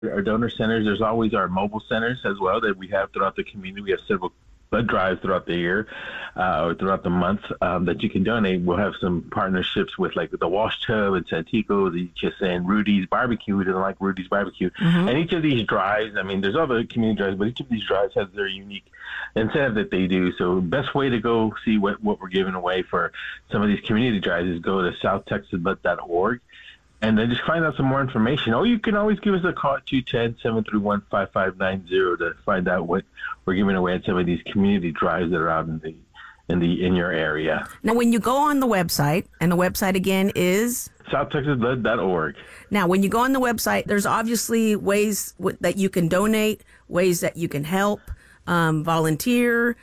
Our donor centers, there's always our mobile centers as well that we have throughout the community. We have several blood drives throughout the year or throughout the month that you can donate. We'll have some partnerships with like the Wash Tub in Santiago, the HSN, Rudy's Barbecue. We didn't like Rudy's Barbecue. Mm-hmm. And each of these drives, I mean, there's other community drives, but each of these drives has their unique incentive that they do. So best way to go see what we're giving away for some of these community drives is go to southtexasblood.org. And then just find out some more information. Or you can always give us a call at 210-731-5590 to find out what we're giving away at some of these community drives that are out in your area. Now, when you go on the website, and the website again is? southtexasblood.org. Now, when you go on the website, there's obviously ways that you can donate, ways that you can help, volunteer.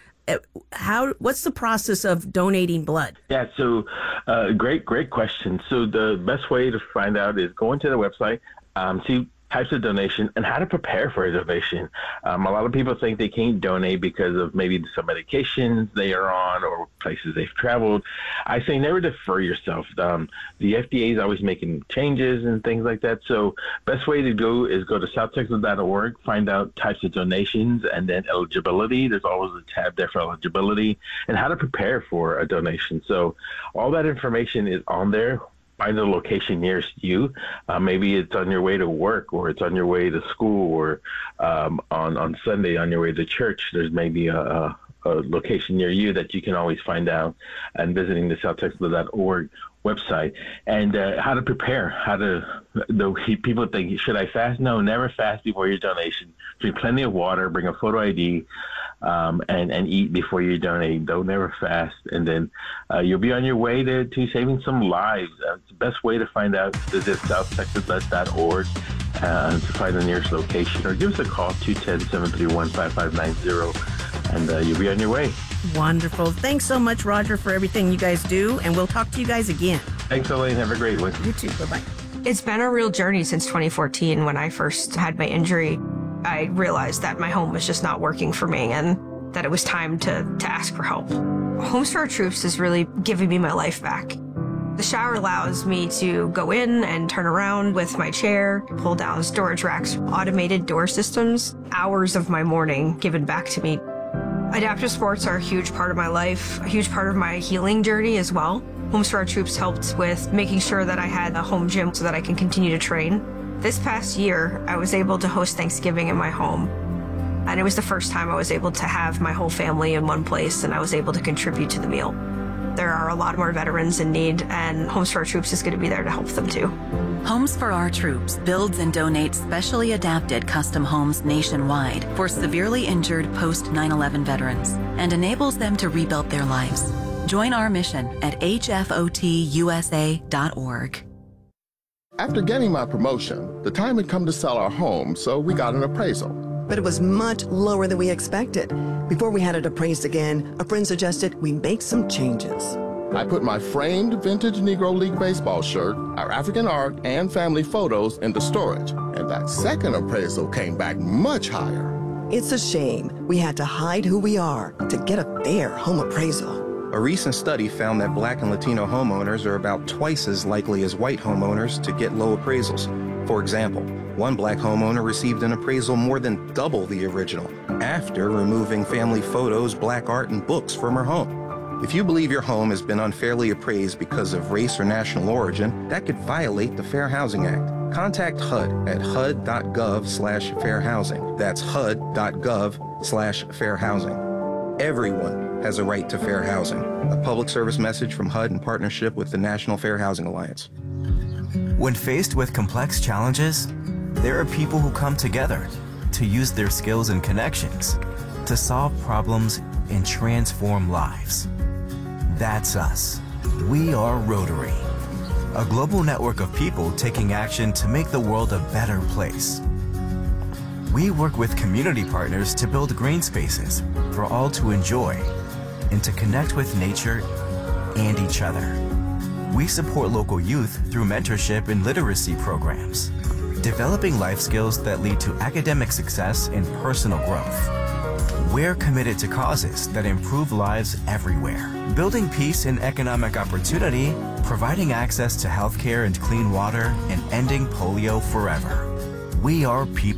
What's the process of donating blood? Yeah, so great question. So the best way to find out is go into the website, see types of donation and how to prepare for a donation. A lot of people think they can't donate because of maybe some medications they are on or places they've traveled. I say never defer yourself. The FDA is always making changes and things like that. So best way to go is go to southtexas.org, find out types of donations and then eligibility. There's always a tab there for eligibility and how to prepare for a donation. So all that information is on there. Find a location nearest you. Maybe it's on your way to work or it's on your way to school or on Sunday on your way to church. There's maybe a location near you that you can always find out and visiting the southtexas.org website. And how to prepare, people think, should I fast? No, never fast before your donation. Drink plenty of water, bring a photo ID, and eat before you donate. Don't ever fast. And then you'll be on your way to saving some lives. It's the best way to find out is visit southtexasblood.org to find the nearest location or give us a call, 210-731-5590, and you'll be on your way. Wonderful. Thanks so much, Roger, for everything you guys do, and we'll talk to you guys again. Thanks, Elaine. Have a great one. You too. Bye-bye. It's been a real journey since 2014 when I first had my injury. I realized that my home was just not working for me and that it was time to ask for help. Homes for Our Troops is really giving me my life back. The shower allows me to go in and turn around with my chair, pull down storage racks, automated door systems, hours of my morning given back to me. Adaptive sports are a huge part of my life, a huge part of my healing journey as well. Homes for Our Troops helped with making sure that I had a home gym so that I can continue to train. This past year, I was able to host Thanksgiving in my home. And it was the first time I was able to have my whole family in one place and I was able to contribute to the meal. There are a lot more veterans in need, and Homes for Our Troops is going to be there to help them too. Homes for Our Troops builds and donates specially adapted custom homes nationwide for severely injured post-9/11 veterans and enables them to rebuild their lives. Join our mission at hfotusa.org. After getting my promotion, the time had come to sell our home, so we got an appraisal. But it was much lower than we expected. Before we had it appraised again, a friend suggested we make some changes. I put my framed vintage Negro League baseball shirt, our African art, and family photos into storage, and that second appraisal came back much higher. It's a shame we had to hide who we are to get a fair home appraisal. A recent study found that Black and Latino homeowners are about twice as likely as white homeowners to get low appraisals. For example, one Black homeowner received an appraisal more than double the original after removing family photos, Black art, and books from her home. If you believe your home has been unfairly appraised because of race or national origin, that could violate the Fair Housing Act. Contact HUD at hud.gov/fairhousing. That's hud.gov/fairhousing. Everyone has a right to fair housing. A public service message from HUD in partnership with the National Fair Housing Alliance. When faced with complex challenges, there are people who come together to use their skills and connections to solve problems and transform lives. That's us. We are Rotary, a global network of people taking action to make the world a better place. We work with community partners to build green spaces for all to enjoy and to connect with nature and each other. We support local youth through mentorship and literacy programs, developing life skills that lead to academic success and personal growth. We're committed to causes that improve lives everywhere, building peace and economic opportunity, providing access to healthcare and clean water, and ending polio forever. We are people.